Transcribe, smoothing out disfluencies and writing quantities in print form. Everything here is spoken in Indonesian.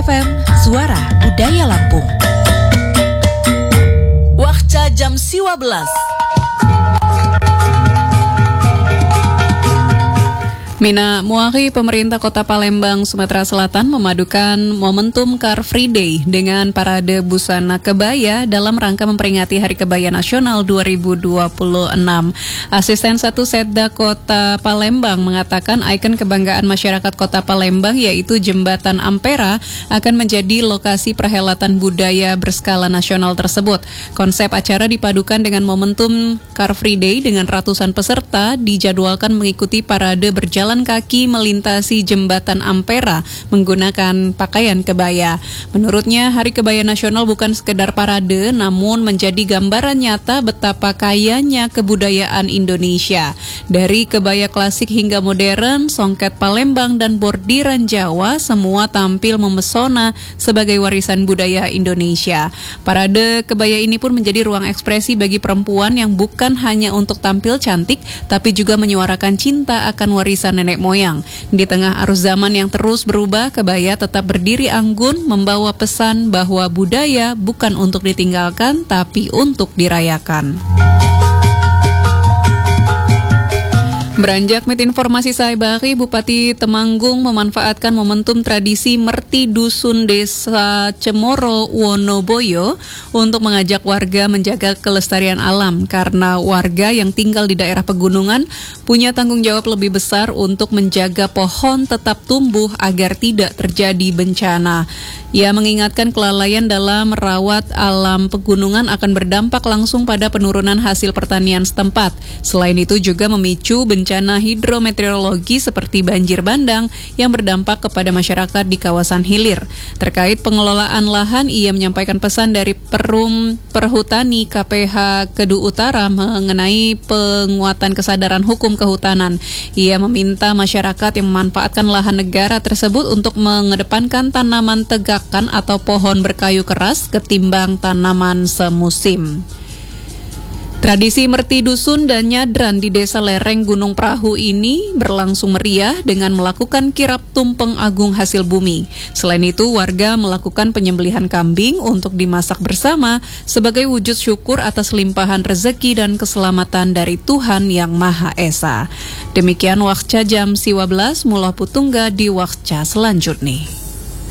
FM, Suara Budaya Lampung. Wakca jam siwa belas. Mina Muari, pemerintah Kota Palembang, Sumatera Selatan memadukan momentum Car Free Day dengan parade busana kebaya dalam rangka memperingati Hari Kebaya Nasional 2026. Asisten 1 Setda Kota Palembang mengatakan ikon kebanggaan masyarakat Kota Palembang yaitu Jembatan Ampera akan menjadi lokasi perhelatan budaya berskala nasional tersebut. Konsep acara dipadukan dengan momentum Car Free Day dengan ratusan peserta dijadwalkan mengikuti parade berjalan kaki melintasi Jembatan Ampera menggunakan pakaian kebaya. Menurutnya, Hari Kebaya Nasional bukan sekedar parade, namun menjadi gambaran nyata betapa kayanya kebudayaan Indonesia. Dari kebaya klasik hingga modern, songket Palembang dan bordiran Jawa semua tampil memesona sebagai warisan budaya Indonesia. Parade kebaya ini pun menjadi ruang ekspresi bagi perempuan yang bukan hanya untuk tampil cantik, tapi juga menyuarakan cinta akan warisan nenek moyang. Di tengah arus zaman yang terus berubah, kebaya tetap berdiri anggun membawa pesan bahwa budaya bukan untuk ditinggalkan tapi untuk dirayakan. Beranjak mit informasi Saibari, Bupati Temanggung memanfaatkan momentum tradisi Merti Dusun Desa Cemoro, Wonoboyo untuk mengajak warga menjaga kelestarian alam karena warga yang tinggal di daerah pegunungan punya tanggung jawab lebih besar untuk menjaga pohon tetap tumbuh agar tidak terjadi bencana. Ia mengingatkan kelalaian dalam merawat alam pegunungan akan berdampak langsung pada penurunan hasil pertanian setempat. Selain itu juga memicu bencana hidrometeorologi seperti banjir bandang yang berdampak kepada masyarakat di kawasan hilir. Terkait pengelolaan lahan, ia menyampaikan pesan dari Perum Perhutani KPH Kedu Utara mengenai penguatan kesadaran hukum kehutanan. Ia meminta masyarakat yang memanfaatkan lahan negara tersebut untuk mengedepankan tanaman tegakan atau pohon berkayu keras ketimbang tanaman semusim. Tradisi Merti Dusun dan Nyadran di Desa Lereng Gunung Perahu ini berlangsung meriah dengan melakukan kirap tumpeng agung hasil bumi. Selain itu, warga melakukan penyembelihan kambing untuk dimasak bersama sebagai wujud syukur atas limpahan rezeki dan keselamatan dari Tuhan Yang Maha Esa. Demikian Wakca jam siwa belas, Mulah Putungga di Wakca selanjutnya.